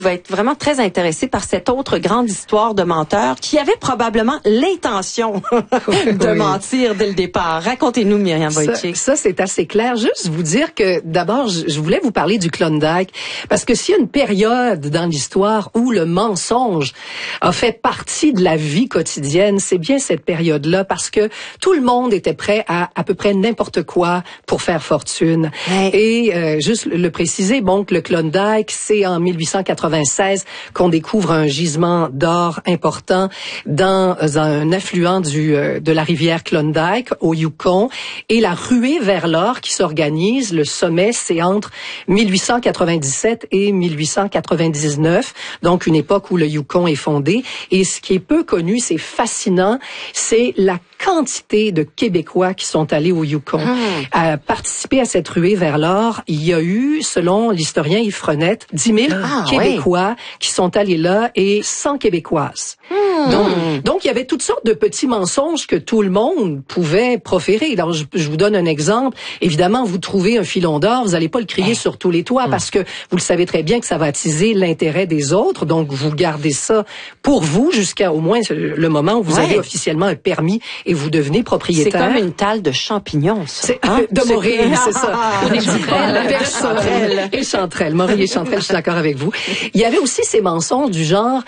va être vraiment très intéressé par cette autre grande histoire de menteur qui avait probablement l'intention de mentir dès le départ. Racontez-nous, Myriam Wojcik. Ça, c'est assez clair. Juste vous dire que, d'abord, je voulais vous parler du Klondike, parce que s'il y a une période dans l'histoire où le mensonge a fait partie de la vie quotidienne, c'est bien cette période-là, parce que tout le monde était prêt à peu près n'importe quoi pour faire fortune. Ouais. Et juste le préciser, bon, que le Klondike, c'est en 1896 qu'on découvre un gisement d'or important dans un affluent de la rivière Klondike au Yukon, et la ruée vers l'or qui s'organise, le sommet, c'est entre 1897 et 1899, donc une époque où le Yukon est fondé. Et ce qui est peu connu, c'est fascinant, c'est la quantité de Québécois qui sont allés au Yukon. À participer à cette ruée vers l'or, il y a eu, selon l'historien Yves Frenette, 10 000 Québécois qui sont allés là et 100 Québécoises. Donc, il y avait toutes sortes de petits mensonges que tout le monde pouvait proférer. Alors, je vous donne un exemple. Évidemment, vous trouvez un filon d'or, vous n'allez pas le crier sur tous les toits parce que vous le savez très bien que ça va attiser l'intérêt des autres. Donc, vous gardez ça pour vous jusqu'à au moins le moment où vous avez officiellement un permis et vous devenez propriétaire. C'est comme une talle de champignons, ça. De Morille, c'est ça. Et Chanterelle. Morille et Chanterelle, je suis d'accord avec vous. Il y avait aussi ces mensonges du genre,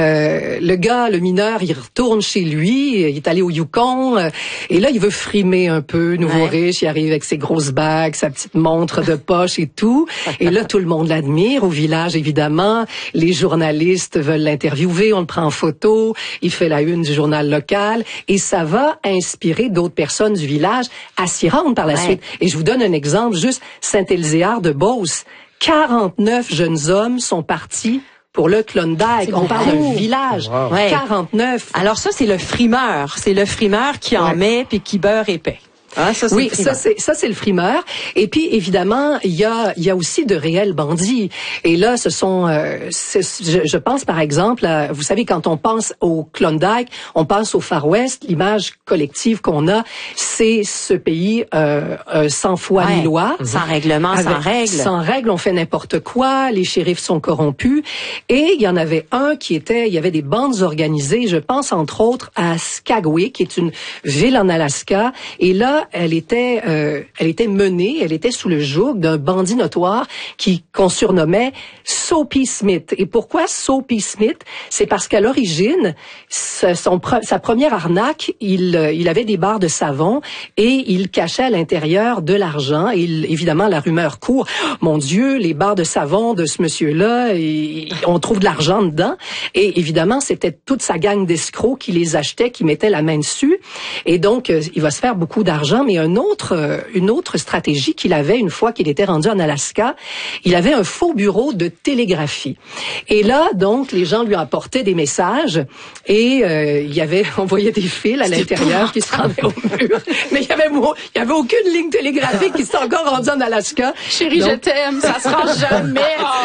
le gars, le mineur, il retourne chez lui, il est allé au Yukon, et là, il veut frimer un peu, nouveau riche, il arrive avec ses grosses bagues, sa petite montre de poche et tout. Et là, tout le monde l'admire. Au village, évidemment, les journalistes veulent l'interviewer, on le prend en photo, il fait la une du journal local, et ça va inspirer d'autres personnes du village à s'y rendre par la suite. Et je vous donne un exemple, juste Saint-Élyséard de Beauce. 49 jeunes hommes sont partis pour le Klondike. On parle d'un village. Wow. 49. Alors ça, c'est le frimeur. C'est le frimeur qui en met puis qui beurre épais. Ah, ça, c'est le frimeur. Et puis, évidemment, il y a aussi de réels bandits. Et là, ce sont, je pense par exemple, vous savez, quand on pense au Klondike, on pense au Far West. L'image collective qu'on a, c'est ce pays sans foi ni loi, sans règlement, sans règles. Sans règles, on fait n'importe quoi. Les shérifs sont corrompus. Et il y en avait il y avait des bandes organisées. Je pense entre autres à Skagway, qui est une ville en Alaska. Et là, elle était menée, elle était sous le joug d'un bandit notoire qu'on surnommait Soapy Smith. Et pourquoi Soapy Smith? C'est parce qu'à l'origine, sa première arnaque, il avait des barres de savon et il cachait à l'intérieur de l'argent. Et évidemment, la rumeur court. Mon Dieu, les barres de savon de ce monsieur-là, on trouve de l'argent dedans. Et évidemment, c'était toute sa gang d'escrocs qui les achetait, qui mettaient la main dessus. Et donc, il va se faire beaucoup d'argent. Mais une autre stratégie qu'il avait une fois qu'il était rendu en Alaska, il avait un faux bureau de télégraphie. Et là, donc, les gens lui apportaient des messages et on voyait des fils à l'intérieur qui se rendaient au mur. Mais il y avait aucune ligne télégraphique qui s'est encore rendue en Alaska. Chérie, je t'aime, ça se rend jamais.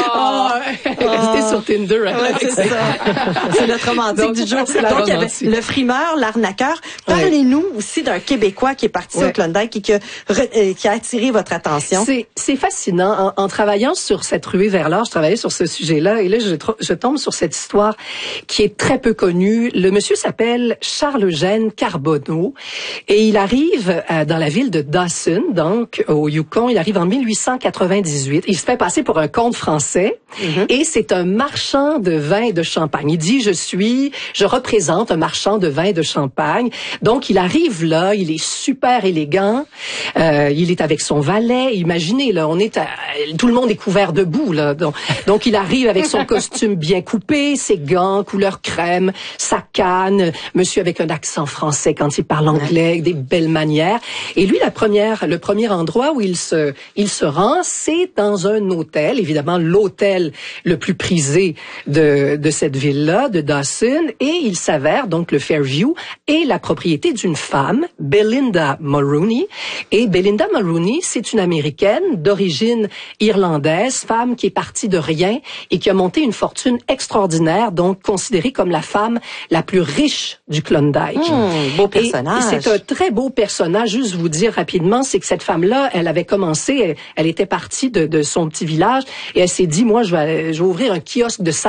Restez sur Tinder. C'est ça. C'est notre romantique du jour. Donc, il y avait le frimeur, l'arnaqueur. Parlez-nous aussi d'un Québécois qui est parti au Klondike et qui a attiré votre attention. C'est fascinant. En travaillant sur cette ruée vers l'or, je travaillais sur ce sujet-là, et là, je tombe sur cette histoire qui est très peu connue. Le monsieur s'appelle Charles-Eugène Carbonneau, et il arrive dans la ville de Dawson, donc au Yukon. Il arrive en 1898. Il se fait passer pour un comte français, et c'est un marchand de vin et de champagne. Il dit, je représente un marchand de vin et de champagne. Donc, il arrive là, il est super élégant, il est avec son valet. Imaginez, là, tout le monde est couvert de boue, là. Donc, il arrive avec son costume bien coupé, ses gants couleur crème, sa canne, monsieur avec un accent français quand il parle anglais, avec des belles manières. Et lui, le premier endroit où il se rend, c'est dans un hôtel, évidemment l'hôtel le plus prisé de cette ville-là, de Dawson, et il s'avère, donc le Fairview, est la propriété d'une femme, Belinda Mulroney. Et Belinda Mulroney, c'est une Américaine d'origine irlandaise, femme qui est partie de rien et qui a monté une fortune extraordinaire, donc considérée comme la femme la plus riche du Klondike. Beau personnage. Et c'est un très beau personnage. Juste vous dire rapidement, c'est que cette femme-là, elle avait commencé, elle était partie de son petit village et elle s'est dit, moi, je vais ouvrir un kiosque kiosque de